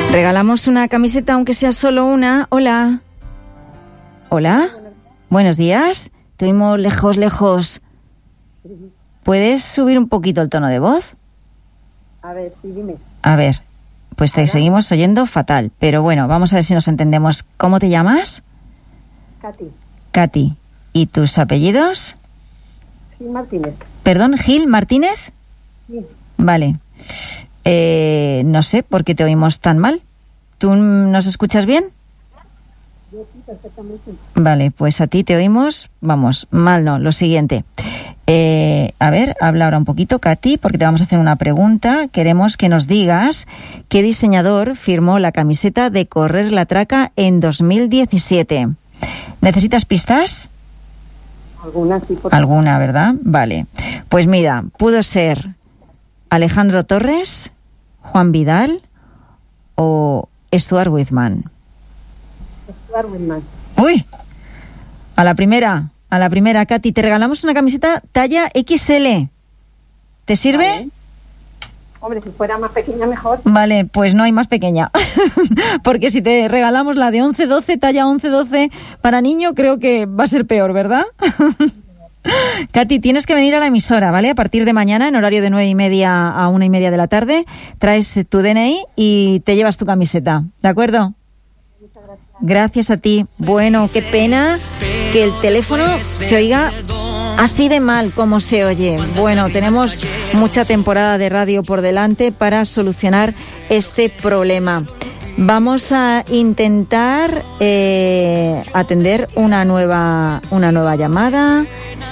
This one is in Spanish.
Regalamos una camiseta, aunque sea solo una. Hola. Hola. Buenos días. Te oímos lejos. ¿Puedes subir un poquito el tono de voz? A ver, sí, dime. A ver, pues te seguimos oyendo fatal. Pero bueno, vamos a ver si nos entendemos. ¿Cómo te llamas? Katy. ¿Y tus apellidos? Gil Martínez. ¿Perdón, Gil Martínez? Sí. Vale. No sé por qué te oímos tan mal. ¿Tú nos escuchas bien? Yo sí, perfectamente. Vale, pues a ti te oímos, vamos, mal no, lo siguiente. A ver, habla ahora un poquito, Katy, porque te vamos a hacer una pregunta. Queremos que nos digas qué diseñador firmó la camiseta de Correr la Traca en 2017. ¿Necesitas pistas? Alguna, sí. Alguna, ¿verdad? Vale. Pues mira, pudo ser Alejandro Torres, Juan Vidal o Stuart Whitman. Stuart Whitman. ¡Uy! A la primera, Katy, te regalamos una camiseta talla XL. ¿Te sirve? Vale. Hombre, si fuera más pequeña, mejor. Vale, pues no hay más pequeña. Porque si te regalamos la de 11-12, talla 11-12 para niño, creo que va a ser peor, ¿verdad? Katy, tienes que venir a la emisora, ¿vale? A partir de mañana, en horario de 9:30 a 1:30 de la tarde, traes tu DNI y te llevas tu camiseta, ¿de acuerdo? Muchas gracias. Gracias a ti. Bueno, qué pena que el teléfono se oiga así de mal como se oye. Bueno, tenemos mucha temporada de radio por delante para solucionar este problema. Vamos a intentar atender una nueva llamada.